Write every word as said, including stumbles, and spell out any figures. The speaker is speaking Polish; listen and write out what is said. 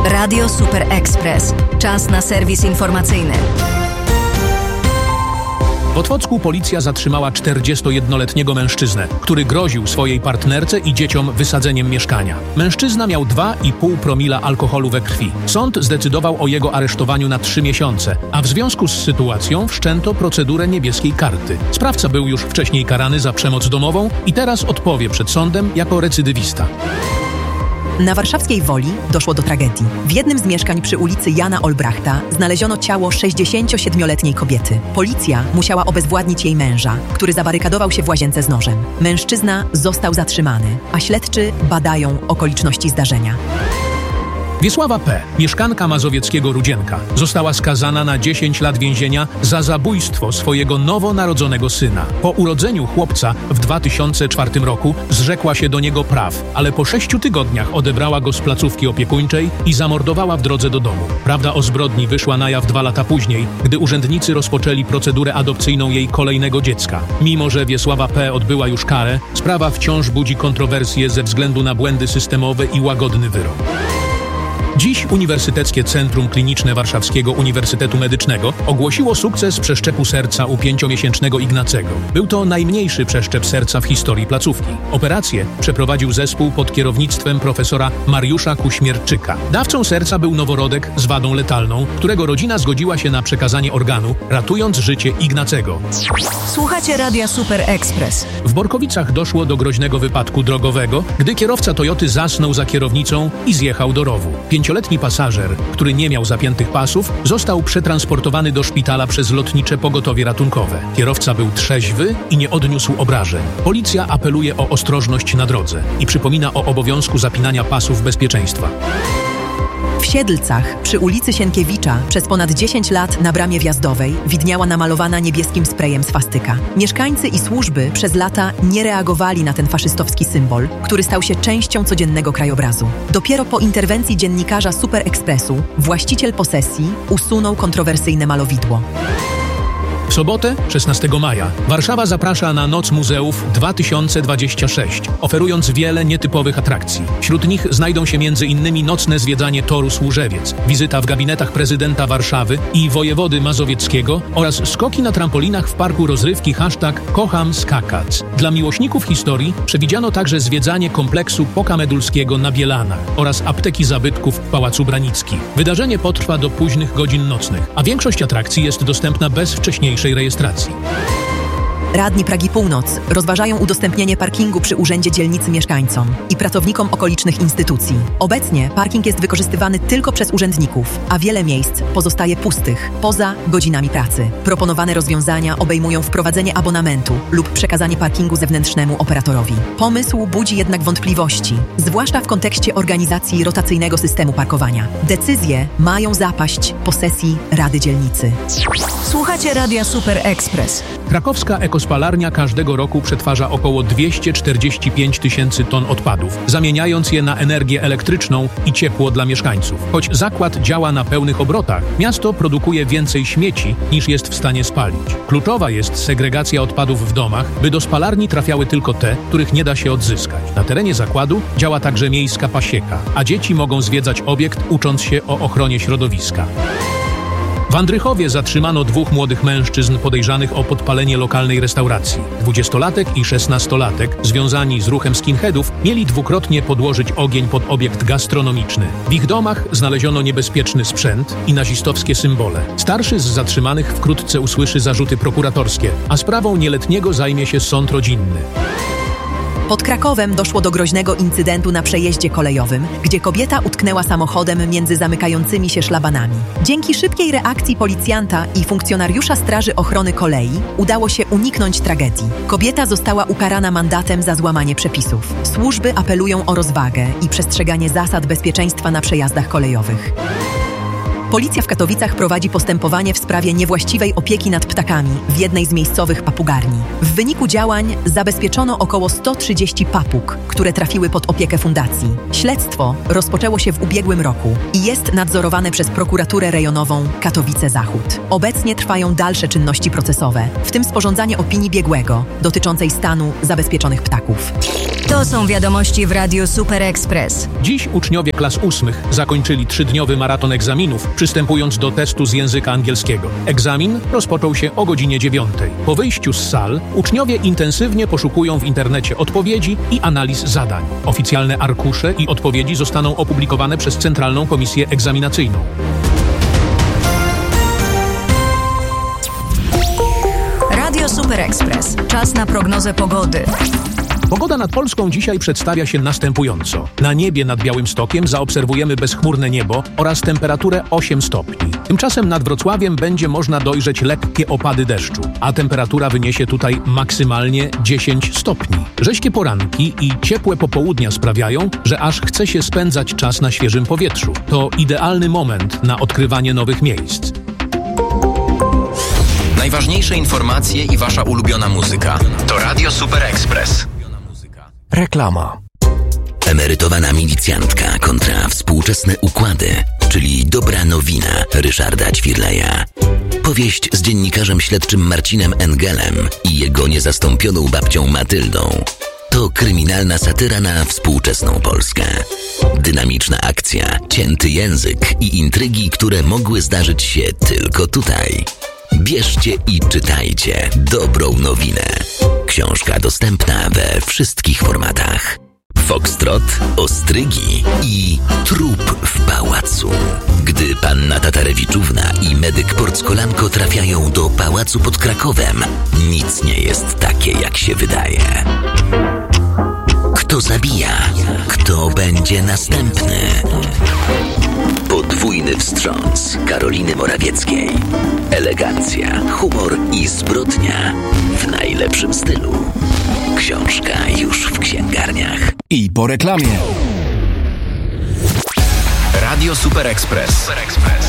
Radio Super Express. Czas na serwis informacyjny. W Otwocku policja zatrzymała czterdziestojednoletniego mężczyznę, który groził swojej partnerce i dzieciom wysadzeniem mieszkania. Mężczyzna miał dwa i pół promila alkoholu we krwi. Sąd zdecydował o jego aresztowaniu na trzy miesiące, a w związku z sytuacją wszczęto procedurę niebieskiej karty. Sprawca był już wcześniej karany za przemoc domową i teraz odpowie przed sądem jako recydywista. Na warszawskiej Woli doszło do tragedii. W jednym z mieszkań przy ulicy Jana Olbrachta znaleziono ciało sześćdziesięciosiedmioletniej kobiety. Policja musiała obezwładnić jej męża, który zabarykadował się w łazience z nożem. Mężczyzna został zatrzymany, a śledczy badają okoliczności zdarzenia. Wiesława P., mieszkanka mazowieckiego Rudzienka, została skazana na dziesięć lat więzienia za zabójstwo swojego nowonarodzonego syna. Po urodzeniu chłopca w dwa tysiące czwartym roku zrzekła się do niego praw, ale po sześciu tygodniach odebrała go z placówki opiekuńczej i zamordowała w drodze do domu. Prawda o zbrodni wyszła na jaw dwa lata później, gdy urzędnicy rozpoczęli procedurę adopcyjną jej kolejnego dziecka. Mimo że Wiesława P. odbyła już karę, sprawa wciąż budzi kontrowersje ze względu na błędy systemowe i łagodny wyrok. Dziś Uniwersyteckie Centrum Kliniczne Warszawskiego Uniwersytetu Medycznego ogłosiło sukces przeszczepu serca u pięciomiesięcznego Ignacego. Był to najmniejszy przeszczep serca w historii placówki. Operację przeprowadził zespół pod kierownictwem profesora Mariusza Kuśmierczyka. Dawcą serca był noworodek z wadą letalną, którego rodzina zgodziła się na przekazanie organu, ratując życie Ignacego. Słuchacie Radia Super Express. W Borkowicach doszło do groźnego wypadku drogowego, gdy kierowca Toyoty zasnął za kierownicą i zjechał do rowu. Pięcioletni pasażer, który nie miał zapiętych pasów, został przetransportowany do szpitala przez lotnicze pogotowie ratunkowe. Kierowca był trzeźwy i nie odniósł obrażeń. Policja apeluje o ostrożność na drodze i przypomina o obowiązku zapinania pasów bezpieczeństwa. W Siedlcach, przy ulicy Sienkiewicza, przez ponad dziesięć lat na bramie wjazdowej widniała namalowana niebieskim sprayem swastyka. Mieszkańcy i służby przez lata nie reagowali na ten faszystowski symbol, który stał się częścią codziennego krajobrazu. Dopiero po interwencji dziennikarza Super Expressu właściciel posesji usunął kontrowersyjne malowidło. W sobotę, szesnastego maja, Warszawa zaprasza na Noc Muzeów dwa tysiące dwadzieścia sześć, oferując wiele nietypowych atrakcji. Wśród nich znajdą się między innymi nocne zwiedzanie Toru Służewiec, wizyta w gabinetach prezydenta Warszawy i wojewody mazowieckiego oraz skoki na trampolinach w parku rozrywki hashtag Kocham skakać. Dla miłośników historii przewidziano także zwiedzanie kompleksu Pokamedulskiego na Bielanach oraz apteki zabytków w Pałacu Branickim. Wydarzenie potrwa do późnych godzin nocnych, a większość atrakcji jest dostępna bez wcześniejszej rejestracji. Radni Pragi Północ rozważają udostępnienie parkingu przy Urzędzie Dzielnicy mieszkańcom i pracownikom okolicznych instytucji. Obecnie parking jest wykorzystywany tylko przez urzędników, a wiele miejsc pozostaje pustych poza godzinami pracy. Proponowane rozwiązania obejmują wprowadzenie abonamentu lub przekazanie parkingu zewnętrznemu operatorowi. Pomysł budzi jednak wątpliwości, zwłaszcza w kontekście organizacji rotacyjnego systemu parkowania. Decyzje mają zapaść po sesji Rady Dzielnicy. Słuchacie Radia Super Express. Krakowska ekospalarnia każdego roku przetwarza około dwieście czterdzieści pięć tysięcy ton odpadów, zamieniając je na energię elektryczną i ciepło dla mieszkańców. Choć zakład działa na pełnych obrotach, miasto produkuje więcej śmieci niż jest w stanie spalić. Kluczowa jest segregacja odpadów w domach, by do spalarni trafiały tylko te, których nie da się odzyskać. Na terenie zakładu działa także miejska pasieka, a dzieci mogą zwiedzać obiekt, ucząc się o ochronie środowiska. W Andrychowie zatrzymano dwóch młodych mężczyzn podejrzanych o podpalenie lokalnej restauracji. Dwudziestolatek i szesnastolatek, związani z ruchem skinheadów, mieli dwukrotnie podłożyć ogień pod obiekt gastronomiczny. W ich domach znaleziono niebezpieczny sprzęt i nazistowskie symbole. Starszy z zatrzymanych wkrótce usłyszy zarzuty prokuratorskie, a sprawą nieletniego zajmie się sąd rodzinny. Pod Krakowem doszło do groźnego incydentu na przejeździe kolejowym, gdzie kobieta utknęła samochodem między zamykającymi się szlabanami. Dzięki szybkiej reakcji policjanta i funkcjonariusza Straży Ochrony Kolei udało się uniknąć tragedii. Kobieta została ukarana mandatem za złamanie przepisów. Służby apelują o rozwagę i przestrzeganie zasad bezpieczeństwa na przejazdach kolejowych. Policja w Katowicach prowadzi postępowanie w sprawie niewłaściwej opieki nad ptakami w jednej z miejscowych papugarni. W wyniku działań zabezpieczono około sto trzydzieści papug, które trafiły pod opiekę fundacji. Śledztwo rozpoczęło się w ubiegłym roku i jest nadzorowane przez prokuraturę rejonową Katowice Zachód. Obecnie trwają dalsze czynności procesowe, w tym sporządzanie opinii biegłego dotyczącej stanu zabezpieczonych ptaków. To są wiadomości w Radiu Super Express. Dziś uczniowie klas ósmych zakończyli trzydniowy maraton egzaminów, przystępując do testu z języka angielskiego. Egzamin rozpoczął się o godzinie dziewiątej. Po wyjściu z sal uczniowie intensywnie poszukują w internecie odpowiedzi i analiz zadań. Oficjalne arkusze i odpowiedzi zostaną opublikowane przez Centralną Komisję Egzaminacyjną. Radio Super Express. Czas na prognozę pogody. Pogoda nad Polską dzisiaj przedstawia się następująco. Na niebie nad Białymstokiem zaobserwujemy bezchmurne niebo oraz temperaturę osiem stopni. Tymczasem nad Wrocławiem będzie można dojrzeć lekkie opady deszczu, a temperatura wyniesie tutaj maksymalnie dziesięć stopni. Rześkie poranki i ciepłe popołudnia sprawiają, że aż chce się spędzać czas na świeżym powietrzu. To idealny moment na odkrywanie nowych miejsc. Najważniejsze informacje i wasza ulubiona muzyka to Radio Super Express. Reklama. Emerytowana milicjantka kontra współczesne układy, czyli dobra nowina Ryszarda Ćwirleja. Powieść z dziennikarzem śledczym Marcinem Engelem i jego niezastąpioną babcią Matyldą. To kryminalna satyra na współczesną Polskę. Dynamiczna akcja, cięty język i intrygi, które mogły zdarzyć się tylko tutaj. Bierzcie i czytajcie dobrą nowinę. Książka dostępna we wszystkich formatach. Foxtrot, ostrygi i trup w pałacu. Gdy panna Tatarewiczówna i medyk Porckolanko trafiają do pałacu pod Krakowem, nic nie jest takie, jak się wydaje. Kto zabija? Kto będzie następny? Podwójny wstrząs Karoliny Morawieckiej. Elegancja, humor i zbrodnia w najlepszym stylu. Książka już w księgarniach. I po reklamie. Radio Super Express. Super Express.